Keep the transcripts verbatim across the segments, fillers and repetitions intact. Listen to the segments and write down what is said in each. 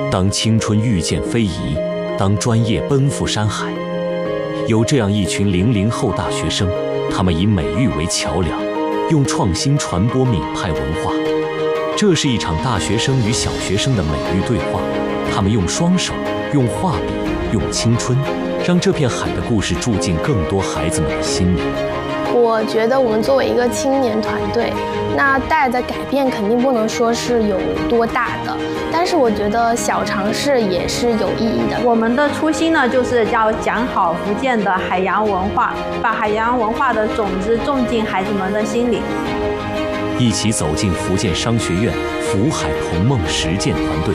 当青春遇见非遗，当专业奔赴山海。有这样一群零零后大学生，他们以美育为桥梁，用创新传播闽派文化。这是一场大学生与小学生的美育对话，他们用双手，用画笔，用青春，让这片海的故事住进更多孩子们的心里。 我觉得我们作为一个青年团队，那带的改变肯定不能说是有多大的，但是我觉得小尝试也是有意义的。 我们的初心呢，就是要讲好福建的海洋文化，把海洋文化的种子种进孩子们的心里。 一起走进福建商学院福海同梦实践团队。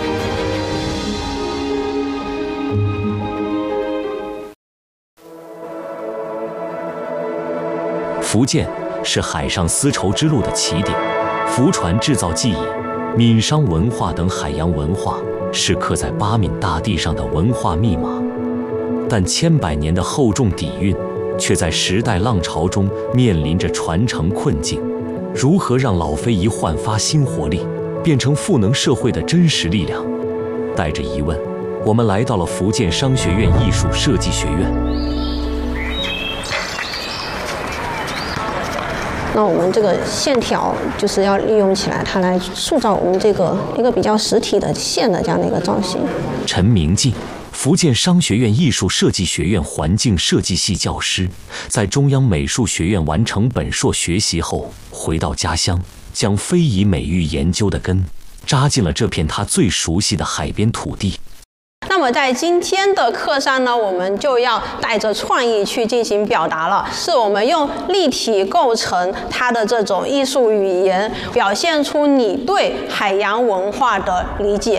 福建是海上丝绸之路的起点，福船制造技艺、闽商文化等海洋文化是刻在八闽大地上的文化密码。但千百年的厚重底蕴，却在时代浪潮中面临着传承困境。如何让老非遗焕发新活力，变成赋能社会的真实力量？带着疑问，我们来到了福建商学院艺术设计学院。 那我们这个线条就是要利用起来，它来塑造我们这个一个比较实体的线的这样的一个造型。 陈明进，福建商学院艺术设计学院环境设计系教师，在中央美术学院完成本硕学习后，回到家乡，将非遗美育研究的根扎进了这片他最熟悉的海边土地。 那么在今天的课上呢，我们就要带着创意去进行表达了，是我们用立体构成它的这种艺术语言，表现出你对海洋文化的理解。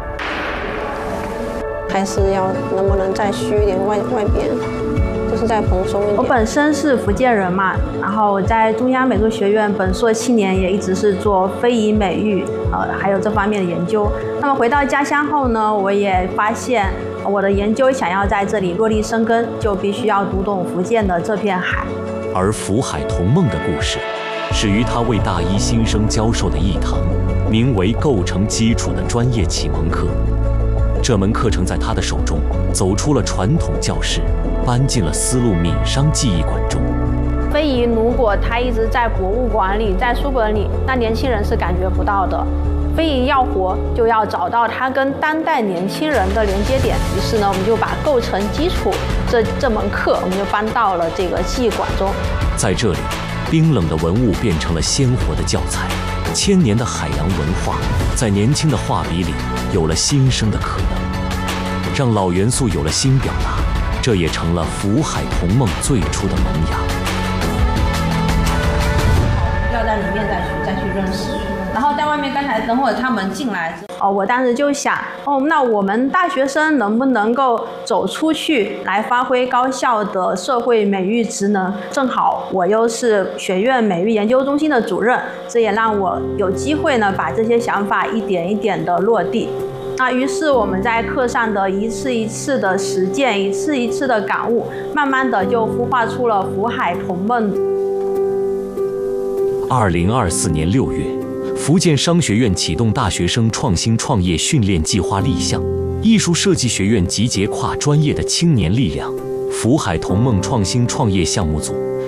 还是要能不能再虚一点外外边，就是再蓬松一点。 我本身是福建人嘛，然后在中央美术学院本硕七年也一直是做非遗美育，呃，还有这方面的研究。那么回到家乡后呢，我也发现我的研究想要在这里落地生根，就必须要读懂福建的这片海。 而福海同梦的故事，始于他为大一新生教授的一堂名为“构成基础”的专业启蒙课。这门课程在他的手中走出了传统教室，搬进了丝路闽商记忆馆中。 非遗如果它一直在博物馆里，在书本里，那年轻人是感觉不到的。非遗要活，就要找到它跟当代年轻人的连接点。于是呢，我们就把构成基础这这门课，我们就搬到了这个记忆馆中。在这里，冰冷的文物变成了鲜活的教材，千年的海洋文化在年轻的画笔里有了新生的可能，让老元素有了新表达，这也成了福海同梦最初的萌芽。要在里面再去再去认识。然后在外面，刚才等会儿他们进来哦，我当时就想，哦，那我们大学生能不能够走出去，来发挥高效的社会美育职能？正好我又是学院美育研究中心的主任，这也让我有机会呢，把这些想法一点一点的落地。那于是我们在课上的一次一次的实践，一次一次的感悟，慢慢的就孵化出了福海同梦。 二零二四年六月。福建商学院启动大学生创新创业训练计划立项，艺术设计学院集结跨专业的青年力量，福海同梦创新创业项目组